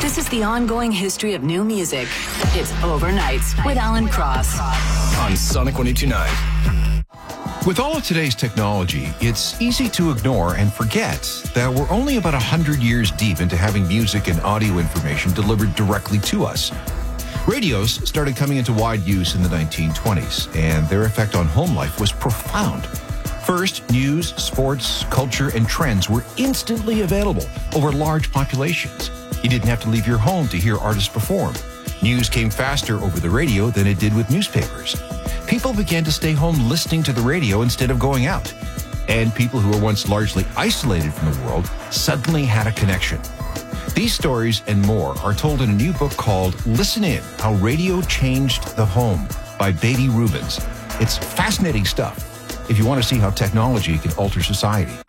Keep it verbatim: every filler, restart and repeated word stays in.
This is the ongoing history of new music. It's Overnights with Alan Cross on Sonic one eighty-two point nine. With all of today's technology, it's easy to ignore and forget that we're only about one hundred years deep into having music and audio information delivered directly to us. Radios started coming into wide use in the nineteen twenties, and their effect on home life was profound. First, news, sports, culture, and trends were instantly available over large populations. You didn't have to leave your home to hear artists perform. News came faster over the radio than it did with newspapers. People began to stay home listening to the radio instead of going out. And people who were once largely isolated from the world suddenly had a connection. These stories and more are told in a new book called Listen In, How Radio Changed the Home by Beatty Rubens. It's fascinating stuff if you want to see how technology can alter society.